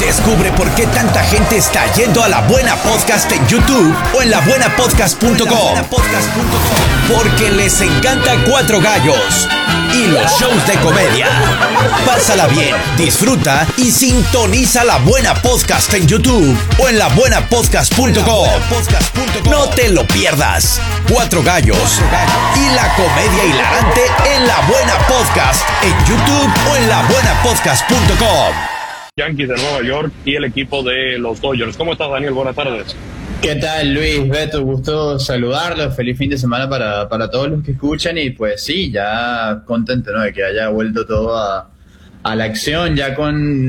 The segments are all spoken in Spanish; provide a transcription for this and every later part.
Descubre por qué tanta gente está yendo a La Buena Podcast en YouTube o en labuenapodcast.com. Porque les encanta Cuatro Gallos y los shows de comedia. Pásala bien, disfruta y sintoniza La Buena Podcast en YouTube o en labuenapodcast.com. No te lo pierdas. Cuatro Gallos y la comedia hilarante en La Buena Podcast en YouTube o en labuenapodcast.com. Yankees de Nueva York y el equipo de los Dodgers. ¿Cómo estás, Daniel? Buenas tardes. ¿Qué tal, Luis? Beto, gusto saludarlos. Feliz fin de semana para todos los que escuchan. Y pues sí, ya contento, ¿no?, de que haya vuelto todo a la acción, ya con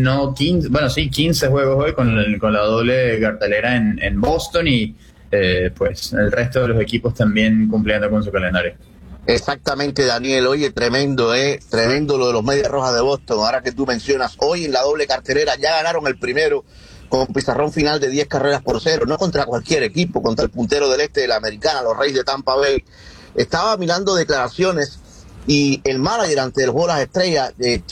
15 juegos hoy con la doble cartelera en Boston y pues el resto de los equipos también cumpliendo con su calendario. Exactamente, Daniel. Oye, tremendo lo de los Medias Rojas de Boston. Ahora que tú mencionas, hoy en la doble cartelera ya ganaron el primero con pizarrón final de 10-0, no contra cualquier equipo, contra el puntero del este de la Americana, los Reyes de Tampa Bay. Estaba mirando declaraciones y el manager ante el juego de las estrellas,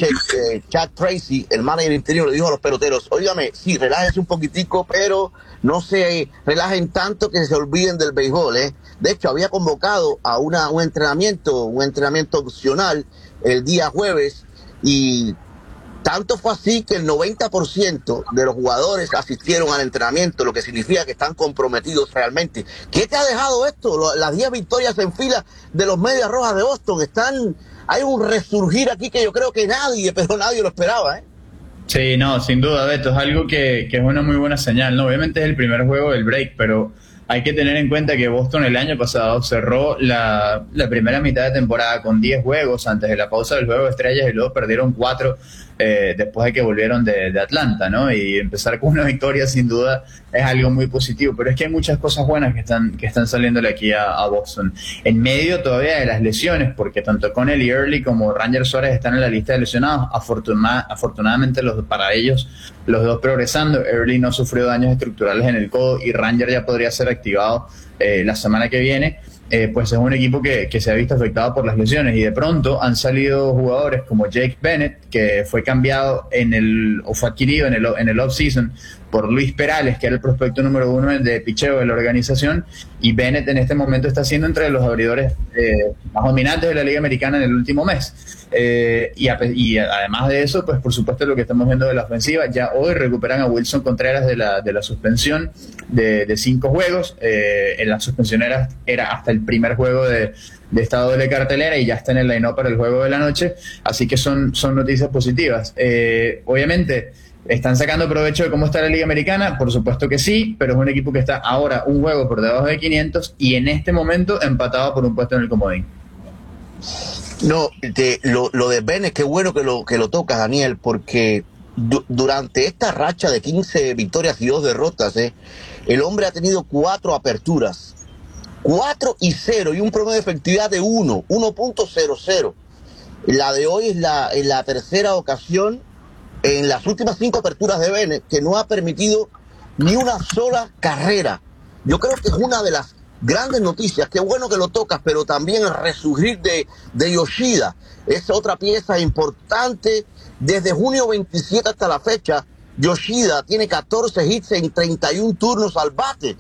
Chad Tracy, el manager interior, le dijo a los peloteros: óigame, sí, relájense un poquitico, pero no se relajen tanto que se olviden del béisbol, ¿eh? De hecho, había convocado a un entrenamiento opcional el día jueves, y tanto fue así que el 90% de los jugadores asistieron al entrenamiento, lo que significa que están comprometidos realmente. ¿Qué te ha dejado esto? Las 10 victorias en fila de los Medias Rojas de Boston. Hay un resurgir aquí que yo creo que nadie lo esperaba, ¿eh? Sí, no, sin duda, Beto, es algo que es una muy buena señal, ¿no? Obviamente es el primer juego del break, pero hay que tener en cuenta que Boston el año pasado cerró la primera mitad de temporada con 10 juegos antes de la pausa del juego de estrellas y luego perdieron 4 después de que volvieron de Atlanta, ¿no? Y empezar con una victoria sin duda es algo muy positivo, pero es que hay muchas cosas buenas que están saliéndole aquí a Boston. En medio todavía de las lesiones, porque tanto Connell y Early como Ranger Suárez están en la lista de lesionados. Afortunadamente para ellos los dos progresando. Early no sufrió daños estructurales en el codo y Ranger ya podría ser activado la semana que viene. Pues es un equipo que se ha visto afectado por las lesiones, y de pronto han salido jugadores como Jake Bennett, que fue cambiado fue adquirido en el off-season por Luis Perales, que era el prospecto número 1 de picheo de la organización, y Bennett en este momento está siendo entre los abridores más dominantes de la Liga Americana en el último mes. Y además de eso, pues por supuesto lo que estamos viendo de la ofensiva, ya hoy recuperan a Wilson Contreras de la suspensión de 5 juegos. En la suspensión era hasta el primer juego de esta doble cartelera, y ya está en el line-up para el juego de la noche, así que son noticias positivas. Obviamente ¿están sacando provecho de cómo está la Liga Americana? Por supuesto que sí, pero es un equipo que está ahora un juego por debajo de 500 y en este momento empatado por un puesto en el comodín. No, lo de Bennett, qué bueno que lo tocas, Daniel, porque durante esta racha de 15 victorias y 2 derrotas, el hombre ha tenido 4 aperturas, 4-0 y un promedio de efectividad de 1.00. La de hoy es la tercera ocasión en las últimas 5 aperturas de Bennett que no ha permitido ni una sola carrera. Yo creo que es una de las grandes noticias. Qué bueno que lo tocas, pero también el resurgir de Yoshida es otra pieza importante. Desde junio 27 hasta la fecha, Yoshida tiene 14 hits en 31 turnos al bate.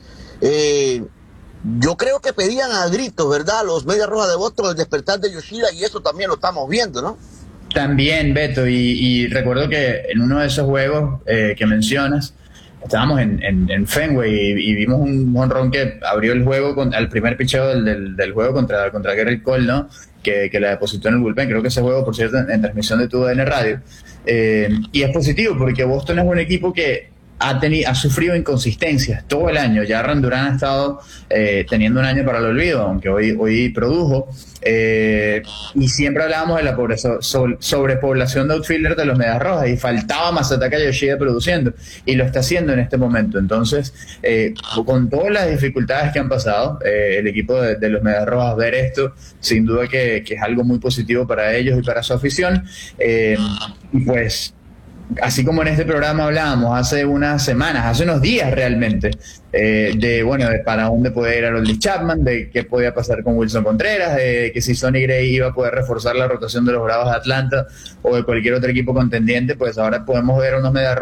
Yo creo que pedían a gritos, ¿verdad?, los Medias Rojas de Boston el despertar de Yoshida, y eso también lo estamos viendo, ¿no? También, Beto, y recuerdo que en uno de esos juegos que mencionas, estábamos en Fenway y vimos un jonrón que abrió el juego al primer picheo del juego contra Gerrit Cole, ¿no? Que la depositó en el bullpen. Creo que ese juego, por cierto, en transmisión de TUDN Radio. Y es positivo porque Boston es un equipo que ha sufrido inconsistencias todo el año. Ya Aaron Durán ha estado teniendo un año para el olvido, aunque hoy produjo. Y siempre hablábamos de la sobrepoblación de outfielders de los Medias Rojas, y faltaba Masataka Yoshida produciendo, y lo está haciendo en este momento. Entonces, con todas las dificultades que han pasado, el equipo de los Medias Rojas, ver esto, sin duda que es algo muy positivo para ellos y para su afición. Y pues, así como en este programa hablábamos hace unas semanas, hace unos días realmente, de para dónde puede ir Aroldis Chapman, de qué podía pasar con Wilson Contreras, de que si Sonny Gray iba a poder reforzar la rotación de los Bravos de Atlanta o de cualquier otro equipo contendiente, pues ahora podemos ver unos Medias